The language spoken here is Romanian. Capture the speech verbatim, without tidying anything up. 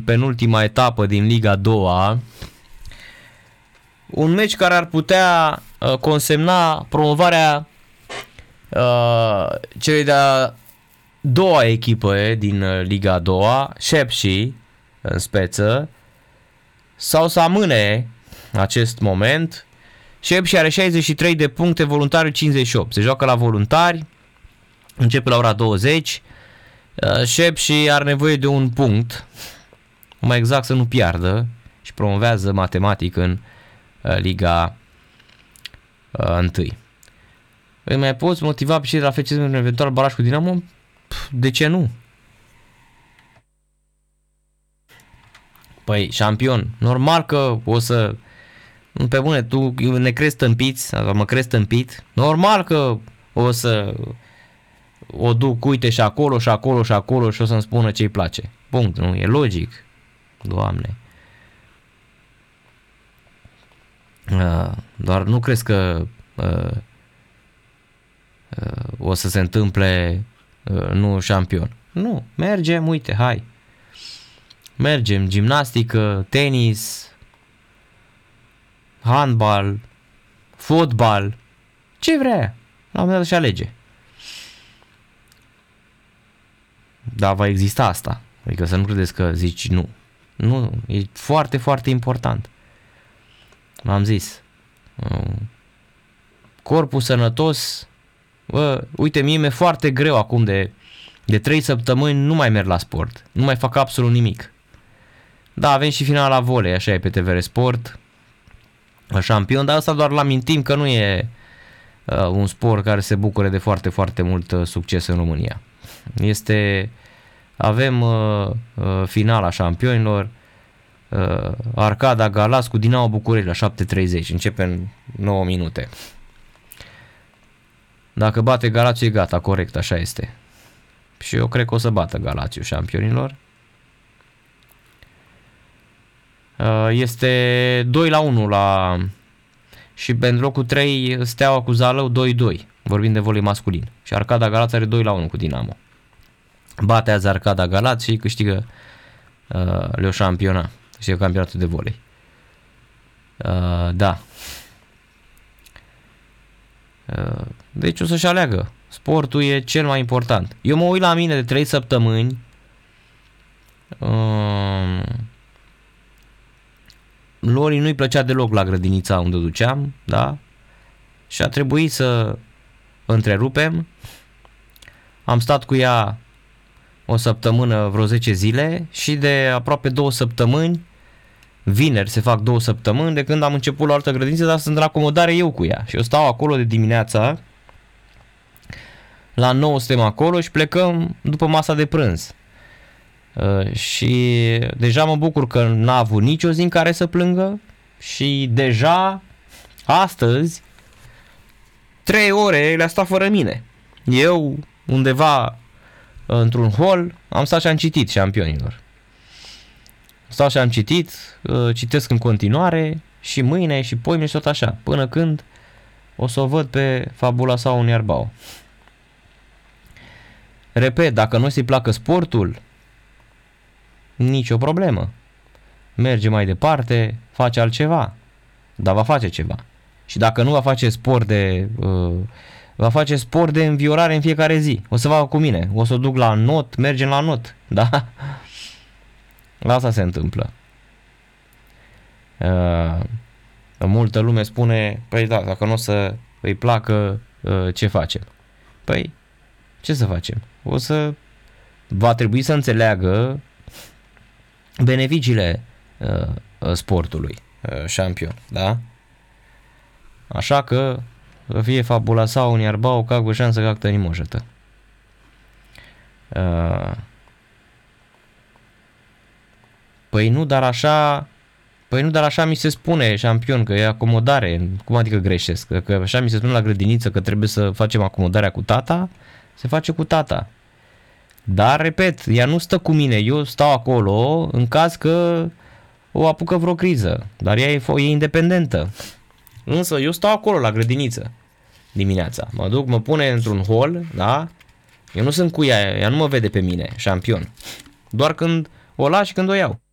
penultima etapă din Liga a doua. Un meci care ar putea uh, consemna promovarea uh, celei de-a doua echipă din uh, Liga a doua, Sepsi în speță, sau să amâne acest moment. Sepsi are șaizeci și trei de puncte, Voluntariu cincizeci și opt. Se joacă la Voluntari, începe la ora douăzeci. Uh, Sepsi are nevoie de un punct, mai exact să nu piardă, și promovează matematic în Liga uh, unu. Îi mai poți motiva pe cei de la F C Smeaua în eventual baraj cu Dinamo? Pf, de ce nu? Păi, șampion, normal că o să... Pe bune, tu ne crezi tâmpiți, sau mă crezi tâmpit, normal că o să o duc, uite, și acolo, și acolo, și acolo, și o să-mi spună ce-i place. Punct, nu? E logic. Doamne. Uh, doar nu crezi că uh, uh, o să se întâmple uh, nu șampion. Nu, mergem, uite, hai. Mergem, gimnastică, tenis, handbal, fotbal, ce vrea. La un moment dat și alege. Dar va exista asta. Adică să nu credeți că zici nu. Nu, e foarte, foarte important. M-am zis, corpul sănătos, bă, uite, mie mi-e foarte greu acum de, de trei săptămâni, nu mai merg la sport, nu mai fac absolut nimic. Da, avem și finala la volei, așa e pe T V R Sport, șampion, dar asta doar l-amintim că nu e uh, un sport care se bucure de foarte, foarte mult uh, succes în România. Este, avem uh, uh, finala șampionilor, Uh, Arcada Galați cu Dinamo București la șapte treizeci, începe în nouă minute. Dacă bate Galațiu e gata, corect, așa este. Și eu cred că o să bată Galațiu șampionilor. Uh, este doi la unu la... și pentru locul trei Steaua cu Zalău doi doi, vorbim de volei masculin. Și Arcada Galați are doi la unu cu Dinamo. Bate azi Arcada Galați și câștigă uh, le-o șampiona. Și campionatul de volei. Uh, da. Uh, deci o să-și aleagă. Sportul e cel mai important. Eu mă uit la mine de trei săptămâni. Uh, Lori nu-i plăcea deloc la grădinița unde duceam, da? Și a trebuit să întrerupem. Am stat cu ea o săptămână, vreo zece zile, și de aproape două săptămâni, vineri se fac două săptămâni de când am început la altă grădiniță, dar sunt în acomodare eu cu ea. Și eu stau acolo de dimineața, la nouă suntem acolo și plecăm după masa de prânz. Uh, și deja mă bucur că n-a avut nicio zi în care să plângă și deja astăzi trei ore le-a stat fără mine. Eu undeva într-un hol am stat și am citit șampionilor. Stau și am citit, citesc în continuare și mâine și poimine și tot așa, până când o să o văd pe Fabuloasa Uniarbao. Repet, dacă nu ți placă sportul, nicio problemă. Merge mai departe, face altceva, dar va face ceva. Și dacă nu va face sport de... Uh, va face sport de înviorare în fiecare zi. O să facă cu mine. O să o duc la not, mergem la not. Da? La asta se întâmplă. Uh, multă lume spune, păi da, dacă nu o să îi placă, uh, ce facem? Păi, ce să facem? O să... Va trebui să înțeleagă beneficiile uh, sportului uh, șampion. Da? Așa că să fie Fabuloasa Uniarbao, как бы шанса как-то не может. Păi nu, dar așa, păi nu, dar așa mi se spune, șampion, că e acomodare. Cum adică greșesc? Că așa mi se spune la grădiniță că trebuie să facem acomodarea cu tata, se face cu tata. Dar, repet, ea nu stă cu mine, eu stau acolo în caz că o apucă vreo criză, dar ea e, e independentă. Însă eu stau acolo la grădiniță dimineața, mă duc, mă pune într-un hol, da? Eu nu sunt cu ea, ea nu mă vede pe mine, șampion. Doar când o las și când o iau.